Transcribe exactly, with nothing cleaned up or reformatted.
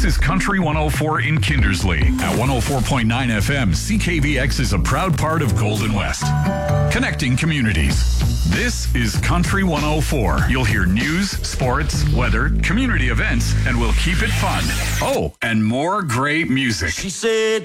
is Country one oh four in Kindersley. At one oh four point nine F M, C K V X is a proud part of Golden West. Connecting communities. This is Country one oh four. You'll hear news, sports, weather, community events, and we'll keep it fun. Oh, and more great music. She said,